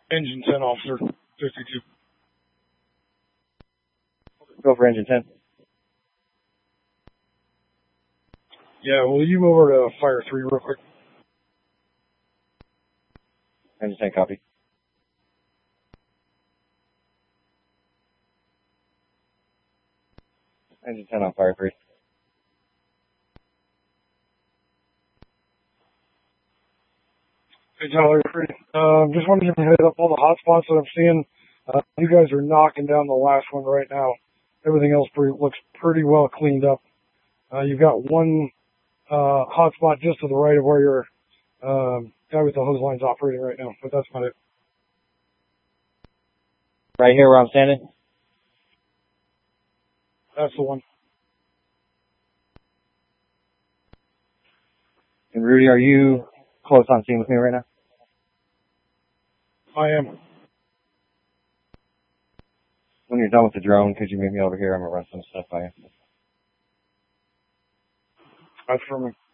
Engine 10, Officer 52. Go for engine 10. Yeah, will you move over to Fire 3 real quick? Engine 10, copy. Engine 10 on Fire 3. Hey, Tyler, just wanted to hit up all the hot spots that I'm seeing. You guys are knocking down the last one right now. Everything else looks pretty well cleaned up. You've got one hot spot just to the right of where your guy with the hose line's operating right now, but that's not it. Right here where I'm standing? That's the one. And Rudy, are you close on scene with me right now? I am. When you're done with the drone, could you meet me over here? I'm going to run some stuff by you. That's for me.